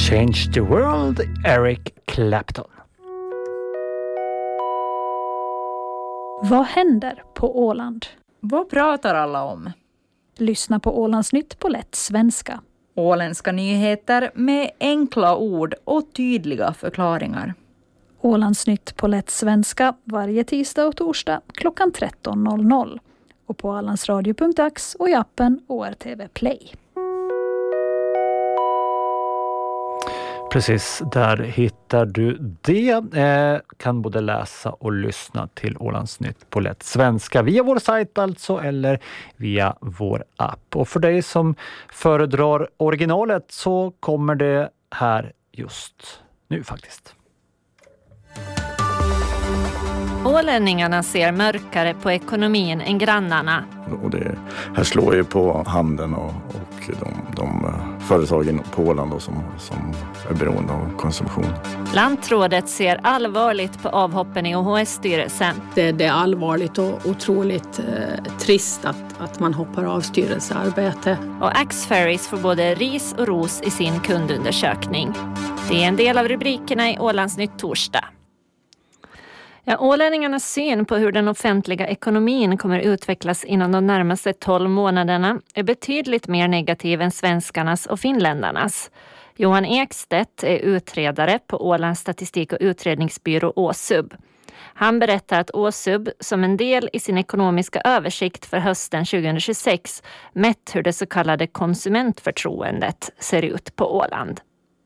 Change the World, Eric Clapton. Vad händer på Åland? Vad pratar alla om? Lyssna på Ålandsnytt på lätt svenska. Åländska nyheter med enkla ord och tydliga förklaringar. Ålandsnytt på lätt svenska varje tisdag och torsdag klockan 13.00. Och på ålandsradio.ax och i appen ORTV Play. Precis, där hittar du det. Kan både läsa och lyssna till Ålandsnytt på lätt svenska via vår sajt alltså eller via vår app. Och för dig som föredrar originalet så kommer det här just nu faktiskt. Ålänningarna ser mörkare på ekonomin än grannarna. Och det här slår ju på handeln och de företagen på Åland då, som är beroende av konsumtion. Lantrådet ser allvarligt på avhoppen i OHS-styrelsen. Det är allvarligt och otroligt trist att man hoppar av styrelsearbete. Och Axferries får både ris och ros i sin kundundersökning. Det är en del av rubrikerna i Ålandsnytt torsdag. Ja, ålänningarnas syn på hur den offentliga ekonomin kommer utvecklas inom de närmaste 12 månaderna är betydligt mer negativ än svenskarnas och finländarnas. Johan Ekstedt är utredare på Ålands statistik- och utredningsbyrå ÅSUB. Han berättar att ÅSUB som en del i sin ekonomiska översikt för hösten 2026 mätt hur det så kallade konsumentförtroendet ser ut på Åland.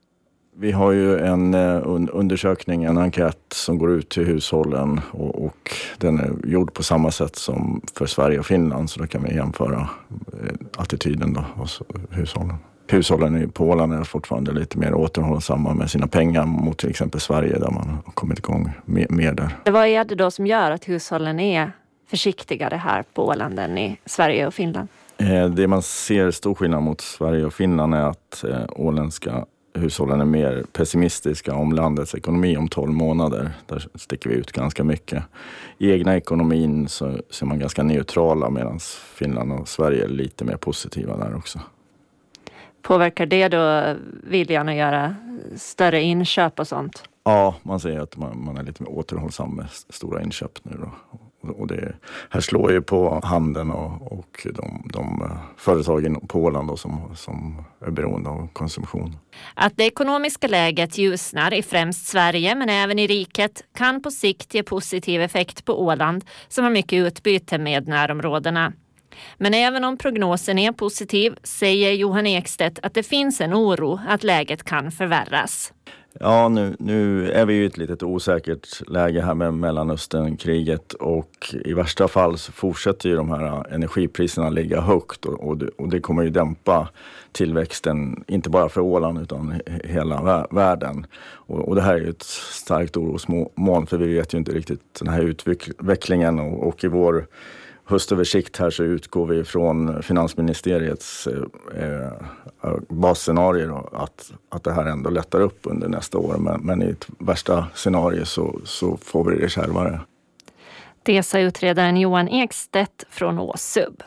Vi har ju en undersökning, en enkät som går ut till hushållen och den är gjord på samma sätt som för Sverige och Finland, så då kan vi jämföra attityden då hos hushållen. Hushållen på Åland är fortfarande lite mer återhållsamma med sina pengar mot till exempel Sverige där man har kommit igång mer där. Vad är det då som gör att hushållen är försiktigare här på Åland än i Sverige och Finland? Det man ser stor skillnad mot Sverige och Finland är att åländska hushållen är mer pessimistiska om landets ekonomi om 12 månader. Där sticker vi ut ganska mycket. I egna ekonomin så ser man ganska neutrala medan Finland och Sverige är lite mer positiva där också. Påverkar det då viljan att göra större inköp och sånt? Ja, man säger att man är lite mer återhållsam med stora inköp nu då. Och det här slår ju på handeln och de företagen på Åland då, som är beroende av konsumtion. Att det ekonomiska läget ljusnar i främst Sverige men även i riket kan på sikt ge positiv effekt på Åland som har mycket utbyte med närområdena. Men även om prognosen är positiv säger Johan Ekstedt att det finns en oro att läget kan förvärras. Ja, nu är vi i ett litet osäkert läge här med Mellanösternkriget och i värsta fall så fortsätter ju de här energipriserna ligga högt och det kommer ju dämpa tillväxten inte bara för Åland utan hela världen. Och det här är ju ett starkt orosmoln för vi vet ju inte riktigt den här utvecklingen och i vår höstöversikt här så utgår vi från finansministeriets basscenarier att det här ändå lättar upp under nästa år. Men i ett värsta scenario så får vi det kärvare. Det sa utredaren Johan Ekstedt från ÅSUB.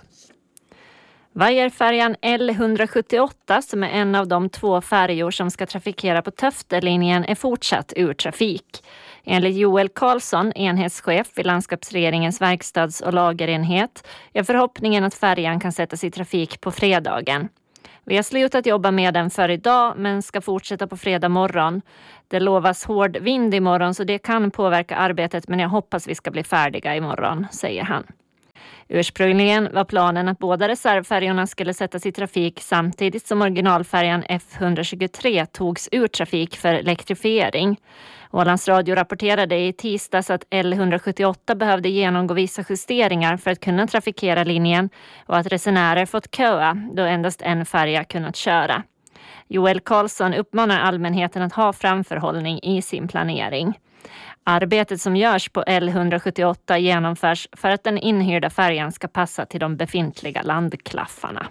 Vajerfärjan L178 som är en av de 2 färjor som ska trafikera på Töftelinjen är fortsatt ur trafik. Enligt Joel Karlsson, enhetschef vid landskapsregeringens verkstads- och lagerenhet, är förhoppningen att färjan kan sättas i trafik på fredagen. Vi har slutat jobba med den för idag men ska fortsätta på fredag morgon. Det lovas hård vind imorgon så det kan påverka arbetet men jag hoppas vi ska bli färdiga imorgon, säger han. Ursprungligen var planen att båda reservfärjorna skulle sättas i trafik samtidigt som originalfärjan F123 togs ur trafik för elektrifiering. Ålands Radio rapporterade i tisdags att L178 behövde genomgå vissa justeringar för att kunna trafikera linjen och att resenärer fått köa då endast en färja kunnat köra. Joel Karlsson uppmanar allmänheten att ha framförhållning i sin planering. Arbetet som görs på L178 genomförs för att den inhyrda färjan ska passa till de befintliga landklaffarna.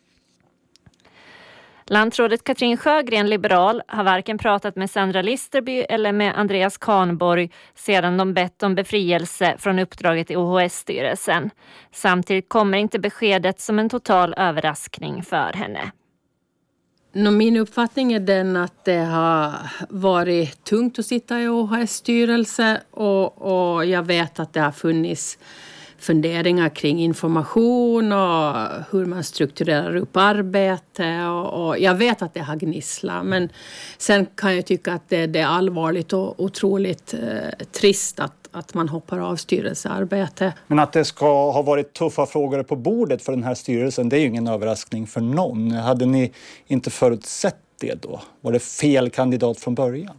Lantrådet Katrin Sjögren, liberal, har varken pratat med Sandra Listerby eller med Andreas Kahnborg sedan de bett om befrielse från uppdraget i OHS-styrelsen. Samtidigt kommer inte beskedet som en total överraskning för henne. Min uppfattning är den att det har varit tungt att sitta i ÅHS styrelse och jag vet att det har funnits funderingar kring information och hur man strukturerar upp arbete och jag vet att det har gnisslat, men sen kan jag tycka att det är allvarligt och otroligt trist att man hoppar av styrelsearbete. Men att det ska ha varit tuffa frågor på bordet för den här styrelsen, det är ju ingen överraskning för någon. Hade ni inte förutsett det då? Var det fel kandidat från början?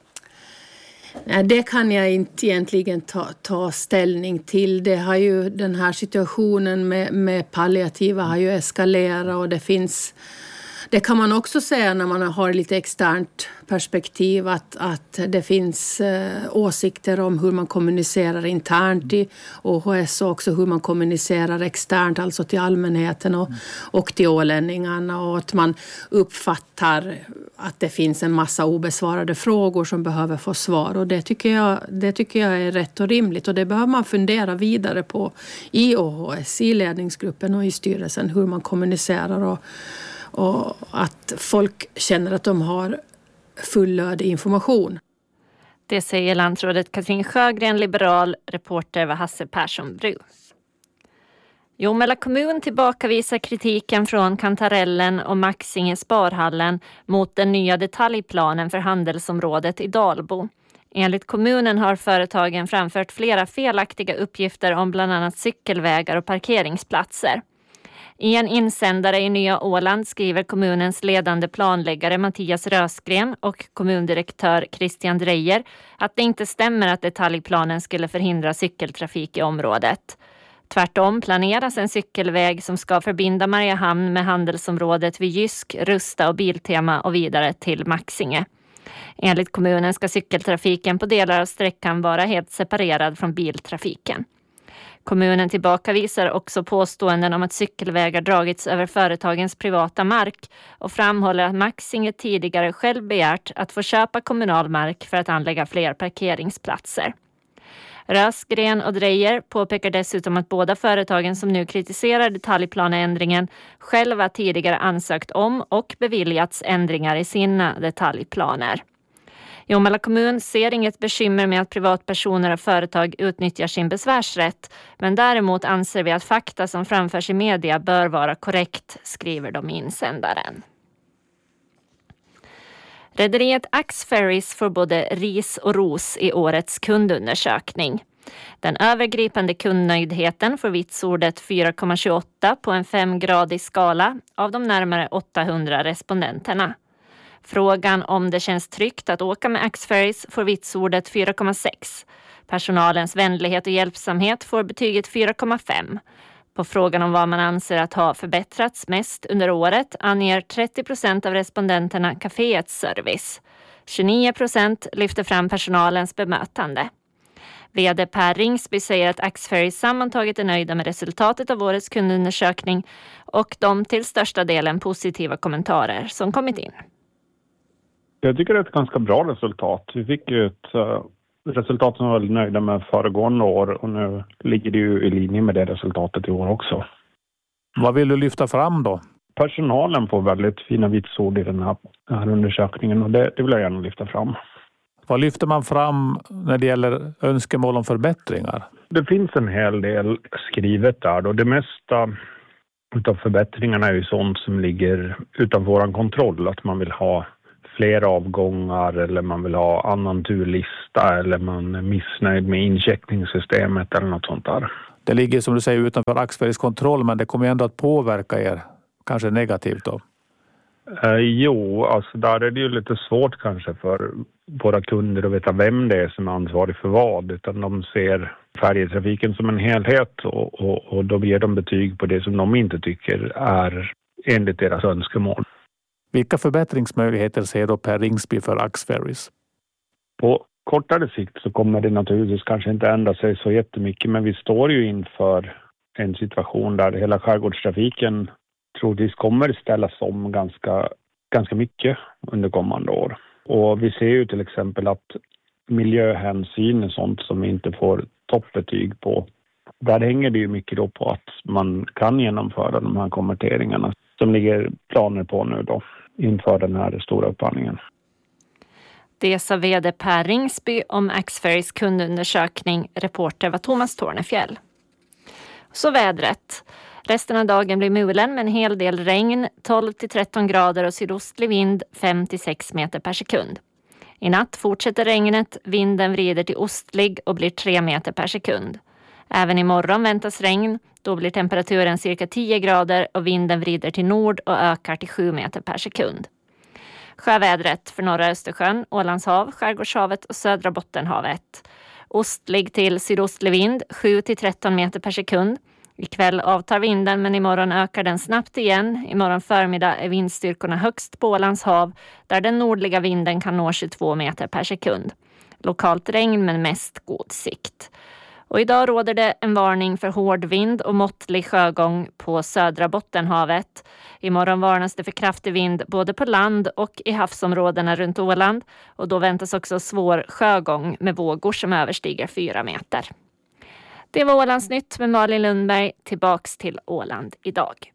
Nej, det kan jag inte egentligen ta ställning till. Det har ju, den här situationen med palliativa har ju eskalerat och det kan man också säga när man har lite externt perspektiv att det finns åsikter om hur man kommunicerar internt i ÅHS och också hur man kommunicerar externt, alltså till allmänheten och till ålänningarna, och att man uppfattar att det finns en massa obesvarade frågor som behöver få svar, och det tycker jag är rätt och rimligt, och det behöver man fundera vidare på i ÅHS, i ledningsgruppen och i styrelsen, hur man kommunicerar och att folk känner att de har fullödig information. Det säger landrådet Katrin Sjögren, liberal. Reporter var Hasse Persson Bru. Jomela kommun tillbakavisar kritiken från Kantarellen och Maxinge Sparhallen mot den nya detaljplanen för handelsområdet i Dalbo. Enligt kommunen har företagen framfört flera felaktiga uppgifter om bland annat cykelvägar och parkeringsplatser. I en insändare i Nya Åland skriver kommunens ledande planläggare Mattias Rösgren och kommundirektör Christian Dreyer att det inte stämmer att detaljplanen skulle förhindra cykeltrafik i området. Tvärtom planeras en cykelväg som ska förbinda Mariehamn med handelsområdet vid Jysk, Rusta och Biltema och vidare till Maxinge. Enligt kommunen ska cykeltrafiken på delar av sträckan vara helt separerad från biltrafiken. Kommunen tillbakavisar också påståenden om att cykelvägar dragits över företagens privata mark och framhåller att Maxinge tidigare själv begärt att få köpa kommunal mark för att anlägga fler parkeringsplatser. Rösgren och Dreyer påpekar dessutom att båda företagen som nu kritiserar detaljplaneändringen själva tidigare ansökt om och beviljats ändringar i sina detaljplaner. Jomela kommun ser inget bekymmer med att privatpersoner och företag utnyttjar sin besvärsrätt, men däremot anser vi att fakta som framförs i media bör vara korrekt, skriver de i insändaren. Rederiet Axferries får både ris och ros i årets kundundersökning. Den övergripande kundnöjdheten får vitsordet 4,28 på en 5-gradig skala av de närmare 800 respondenterna. Frågan om det känns tryggt att åka med Axferries får vitsordet 4,6. Personalens vänlighet och hjälpsamhet får betyget 4,5. På frågan om vad man anser att ha förbättrats mest under året anger 30% av respondenterna kaféets service. 29% lyfter fram personalens bemötande. VD Per Ringsby säger att Axferries sammantaget är nöjda med resultatet av årets kundundersökning och de till största delen positiva kommentarer som kommit in. Jag tycker det är ett ganska bra resultat. Vi fick ju ett resultat som var väldigt nöjda med föregående år och nu ligger det ju i linje med det resultatet i år också. Vad vill du lyfta fram då? Personalen får väldigt fina vitsord i den här undersökningen och det vill jag gärna lyfta fram. Vad lyfter man fram när det gäller önskemål om förbättringar? Det finns en hel del skrivet där och det mesta utav förbättringarna är ju sånt som ligger utanför vår kontroll. Att man vill ha fler avgångar eller man vill ha annan turlista eller man är missnöjd med incheckningssystemet eller något sånt där. Det ligger som du säger utanför Axferries kontroll, men det kommer ändå att påverka er, kanske negativt då? Jo, alltså där är det ju lite svårt kanske för våra kunder att veta vem det är som är ansvarig för vad, utan de ser färjetrafiken som en helhet och då ger de betyg på det som de inte tycker är enligt deras önskemål. Vilka förbättringsmöjligheter ser då Per Ringsby för Axferries? På kortare sikt så kommer det naturligtvis kanske inte ändra sig så jättemycket, men vi står ju inför en situation där hela skärgårdstrafiken troligtvis kommer ställas om ganska mycket under kommande år. Och vi ser ju till exempel att miljöhänsyn är sånt som vi inte får toppbetyg på. Där hänger det ju mycket då på att man kan genomföra de här konverteringarna som ligger planer på nu då. inför den här stora upphandlingen. Det sa vd Per Ringsby om Axferrys kundundersökning. Reporter var Thomas Tornefjäll. Så vädret. Resten av dagen blir mulen med en hel del regn, 12-13 grader och sydostlig vind 5-6 meter per sekund. I natt fortsätter regnet, vinden vrider till ostlig och blir 3 meter per sekund. Även imorgon väntas regn, då blir temperaturen cirka 10 grader och vinden vrider till nord och ökar till 7 meter per sekund. Sjövädret för norra Östersjön, Ålandshav, Skärgårdshavet och södra Bottenhavet. Ostlig till sydostlig vind 7-13 meter per sekund. Ikväll avtar vinden men imorgon ökar den snabbt igen. Imorgon förmiddag är vindstyrkorna högst på Ålandshav där den nordliga vinden kan nå 22 meter per sekund. Lokalt regn men mest god sikt. Och idag råder det en varning för hård vind och måttlig sjögång på södra Bottenhavet. Imorgon varnas det för kraftig vind både på land och i havsområdena runt Åland. Och då väntas också svår sjögång med vågor som överstiger 4 meter. Det var Ålandsnytt med Malin Lundberg. Tillbaks till Åland idag.